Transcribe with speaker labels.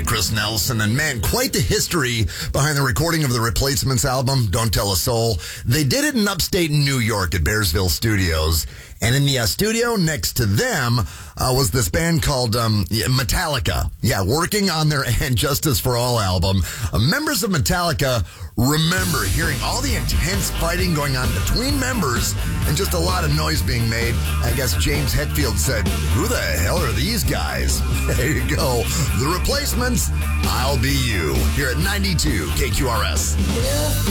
Speaker 1: DJ Chris Nelson, and man, quite the history behind the recording of the Replacements album, Don't Tell a Soul. They did it in upstate New York at Bearsville Studios, and in the studio next to them was this band called Metallica. Yeah, working on their And Justice for All album. Members of Metallica remember hearing all the intense fighting going on between members and just a lot of noise being made. I guess James Hetfield said, "Who the hell are these guys?" There you go. The Replacements, I'll Be You, here at 92 KQRS.